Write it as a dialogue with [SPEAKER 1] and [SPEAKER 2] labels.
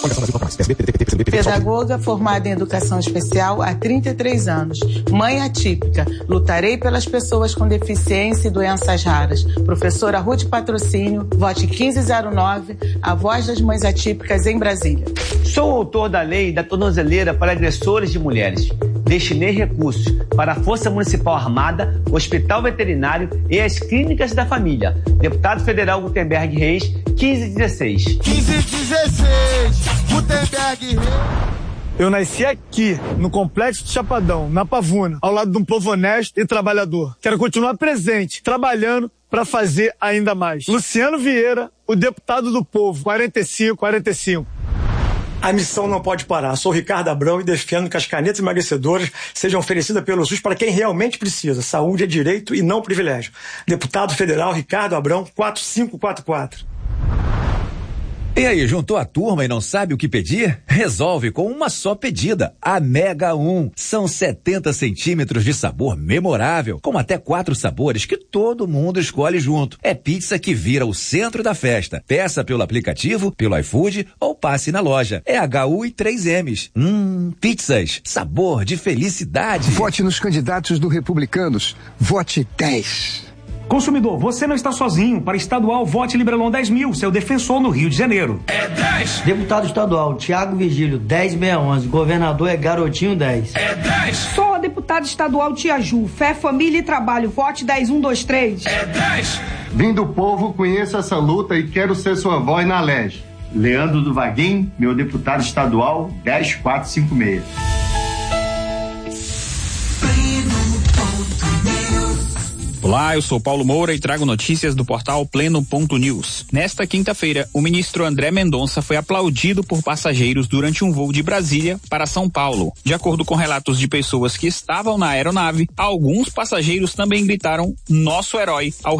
[SPEAKER 1] Pedagoga formada em educação especial há 33 anos. Mãe atípica. Lutarei pelas pessoas com deficiência e doenças raras. Professora Ruth Patrocínio, vote 1509, a voz das mães atípicas em Brasília.
[SPEAKER 2] Sou autor da lei da tornozeleira para agressores de mulheres. Destinei recursos para a Força Municipal Armada, o Hospital Veterinário e as Clínicas da Família. Deputado Federal Gutenberg Reis, 1516.
[SPEAKER 3] 1516, Gutenberg Reis.
[SPEAKER 4] Eu nasci aqui, no Complexo do Chapadão, na Pavuna, ao lado de um povo honesto e trabalhador. Quero continuar presente, trabalhando para fazer ainda mais. Luciano Vieira, o deputado do povo, 4545.
[SPEAKER 5] A missão não pode parar. Sou Ricardo Abrão e defendo que as canetas emagrecedoras sejam oferecidas pelo SUS para quem realmente precisa. Saúde é direito e não privilégio. Deputado Federal Ricardo Abrão, 4544.
[SPEAKER 6] E aí, juntou a turma e não sabe o que pedir? Resolve com uma só pedida, a Mega 1. São 70 centímetros de sabor memorável, com até 4 sabores que todo mundo escolhe junto. É pizza que vira o centro da festa. Peça pelo aplicativo, pelo iFood ou passe na loja. É HU e 3Ms. Pizzas, sabor de felicidade.
[SPEAKER 7] Vote nos candidatos do Republicanos. Vote 10.
[SPEAKER 8] Consumidor, você não está sozinho. Para estadual, vote Librelon 10.000, seu defensor no Rio de Janeiro.
[SPEAKER 9] É 10. Deputado estadual, Tiago Vigílio, 10611. Governador é Garotinho 10.
[SPEAKER 10] É 10. Sou a deputada estadual Tia Ju, Fé, Família e Trabalho, vote 10123.
[SPEAKER 9] É 10.
[SPEAKER 11] Vim do povo, conheço essa luta e quero ser sua voz na LEG. Leandro do Vaguinho, meu deputado estadual, 10456.
[SPEAKER 12] Olá, eu sou Paulo Moura e trago notícias do portal Pleno.news. Nesta quinta-feira, o ministro André Mendonça foi aplaudido por passageiros durante um voo de Brasília para São Paulo. De acordo com relatos de pessoas que estavam na aeronave, alguns passageiros também gritaram "Nosso herói" ao